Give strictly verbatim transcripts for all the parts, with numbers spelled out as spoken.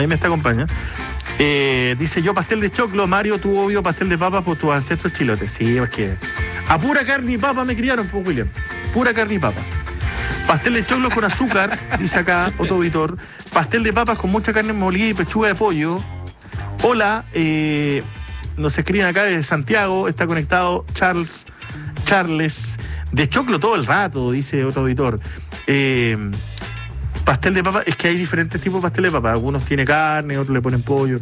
ahí me está acompañando. Eh, dice yo pastel de choclo, Mario, tú obvio pastel de papa por tus ancestros chilotes. Sí, es que a pura carne y papa me criaron, pues, William. Pura carne y papa. Pastel de choclo con azúcar, dice acá Otto Vitor. Pastel de papas con mucha carne molida y pechuga de pollo. Hola, eh, nos escriben acá desde Santiago, está conectado Charles, Charles, de choclo todo el rato, dice Otto Vitor. Eh, pastel de papa, es que hay diferentes tipos de pastel de papa. Algunos tienen carne, otros le ponen pollo.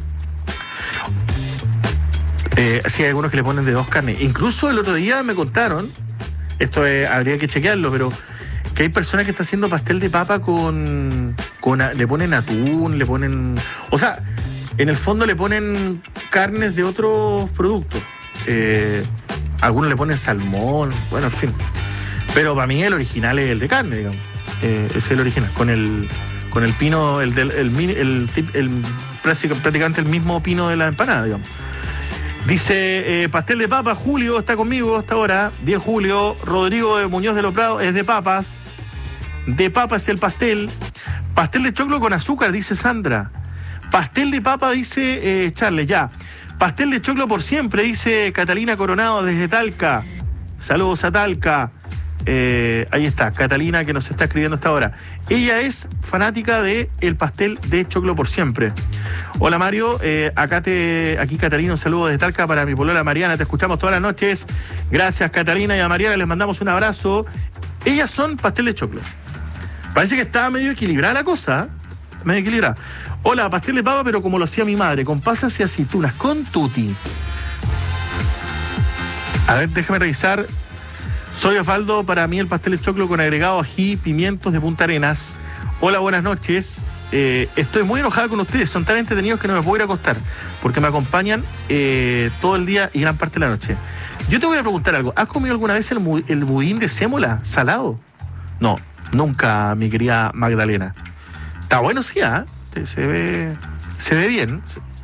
Eh, sí, hay algunos que le ponen de dos carnes. Incluso el otro día me contaron, esto es, habría que chequearlo, pero que hay personas que están haciendo pastel de papa con, con le ponen atún, le ponen, o sea, en el fondo le ponen carnes de otros productos. Eh, algunos le ponen salmón, bueno, en fin. Pero para mí el original es el de carne, digamos. Eh, es el original, con el con el pino, el del el, el, el, el, el prácticamente el mismo pino de la empanada, digamos. Dice, eh, pastel de papas, Julio está conmigo hasta ahora. Bien, Julio. Rodrigo de Muñoz de los Prados es de papas. De papas es el pastel. Pastel de choclo con azúcar, dice Sandra. Pastel de papa, dice eh, Charles, ya. Pastel de choclo por siempre, dice Catalina Coronado desde Talca. Saludos a Talca. Eh, ahí está, Catalina que nos está escribiendo hasta ahora. Ella es fanática de el pastel de choclo por siempre. Hola Mario, eh, acá te, aquí Catalina, un saludo desde Talca para mi polola Mariana, te escuchamos todas las noches. Gracias Catalina, y a Mariana les mandamos un abrazo. Ellas son pastel de choclo. Parece que está medio equilibrada la cosa, ¿eh? Medio equilibrada. Hola, pastel de papa, pero como lo hacía mi madre, con pasas y aceitunas, con tutti. A ver, déjame revisar. Soy Osvaldo, para mí el pastel de choclo con agregado ají, pimientos de Punta Arenas. Hola, buenas noches. Eh, estoy muy enojada con ustedes, son tan entretenidos que no me puedo ir a acostar, porque me acompañan eh, todo el día y gran parte de la noche. Yo te voy a preguntar algo, ¿has comido alguna vez el, el budín de sémola salado? No, nunca, mi querida Magdalena. Está bueno, sí, ¿ah? ¿eh? Se ve, se ve bien.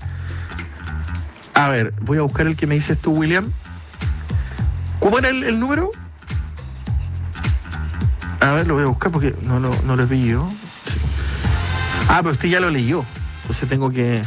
A ver, voy a buscar el que me dices tú, William. ¿Cómo era el, el número? A ver, lo voy a buscar porque no, no, no lo vi yo. Ah, pero usted ya lo leyó. Entonces tengo que...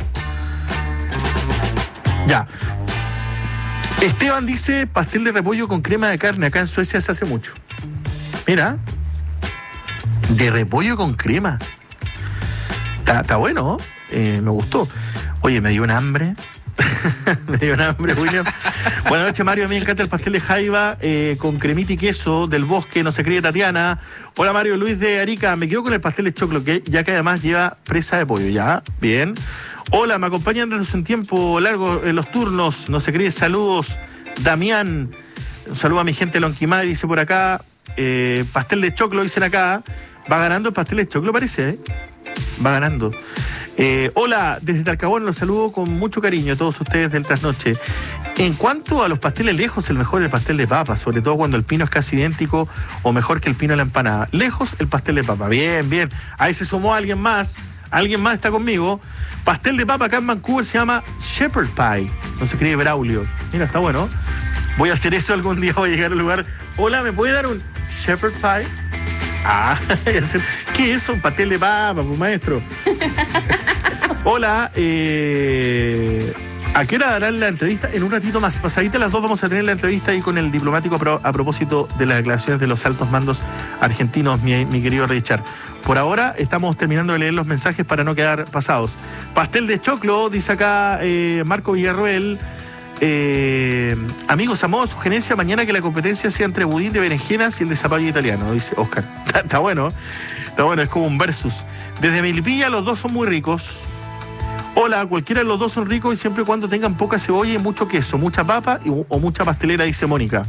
Ya. Esteban dice pastel de repollo con crema de carne. Acá en Suecia se hace mucho. Mira. De repollo con crema. Está, está bueno, eh, me gustó. Oye, me dio un hambre. Me dio un hambre, William. Buenas noches, Mario. A mí me encanta el pastel de jaiba eh, con cremita y queso del bosque, no se cree Tatiana. Hola, Mario. Luis de Arica. Me quedo con el pastel de choclo, que ya que además lleva presa de pollo. Ya, bien. Hola, me acompañan desde hace un tiempo largo en los turnos, no se cree. Saludos, Damián. Un saludo a mi gente de Lonquimay, dice por acá. Eh, pastel de choclo, dicen acá. Va ganando el pastel de choclo, parece, ¿eh? Va ganando. Eh, hola, desde Talcahuano los saludo con mucho cariño a todos ustedes del Trasnoche. En cuanto a los pasteles lejos, el mejor es el pastel de papa, sobre todo cuando el pino es casi idéntico o mejor que el pino de la empanada. Lejos, el pastel de papa. Bien, bien. Ahí se sumó alguien más. Alguien más está conmigo. Pastel de papa acá en Vancouver se llama Shepherd Pie. No se escribe Braulio. Mira, está bueno. Voy a hacer eso algún día, voy a llegar al lugar. Hola, ¿me puede dar un Shepherd Pie? Ah, ¿qué es eso? Un pastel de papa, pues, maestro. Hola, eh, ¿a qué hora darán la entrevista? En un ratito más, pasadita a las dos vamos a tener la entrevista ahí con el diplomático a, pro, a propósito de las declaraciones de los altos mandos argentinos, mi, mi querido Richard. Por ahora estamos terminando de leer los mensajes para no quedar pasados. Pastel de choclo, dice acá eh, Marco Villarroel. Eh, amigos, a modo de sugerencia, mañana que la competencia sea entre budín de berenjenas y el de zapallo italiano, dice Oscar. Está, está bueno, está bueno, es como un versus. Desde Melipilla los dos son muy ricos. Hola, cualquiera de los dos son ricos y siempre y cuando tengan poca cebolla y mucho queso, mucha papa y, o mucha pastelera, dice Mónica.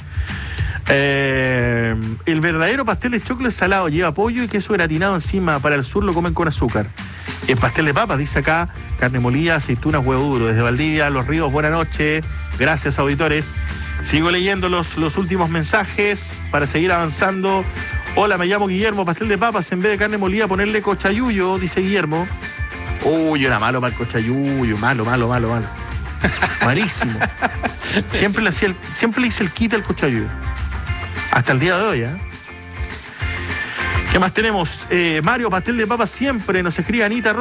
Eh, el verdadero pastel de choclo es salado, lleva pollo y queso gratinado encima. Para el sur lo comen con azúcar. El pastel de papas, dice acá, carne molida, aceitunas, huevo duro. Desde Valdivia, Los Ríos, buenas noches. Gracias, auditores. Sigo leyendo los, los últimos mensajes para seguir avanzando. Hola, me llamo Guillermo. Pastel de papas, en vez de carne molida, ponerle cochayuyo, dice Guillermo. Uy, era malo para el cochayuyo. Malo, malo, malo, malo. Malísimo. Siempre le, hacía el, siempre le hice el quite al cochayuyo. Hasta el día de hoy, ¿eh? ¿Qué más tenemos? Eh, Mario, pastel de papas siempre. Nos escribe Anita